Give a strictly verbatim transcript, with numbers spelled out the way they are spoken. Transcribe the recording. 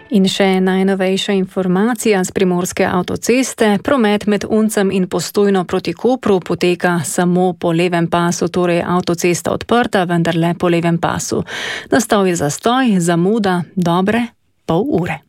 In še najnovejša informacija z primorske avtoceste. Promet med Uncem in Postojno proti Kopru poteka samo po levem pasu, torej avtocesta odprta, vendar le po levem pasu. Nastal je zastoj, zamuda dobre pol ure.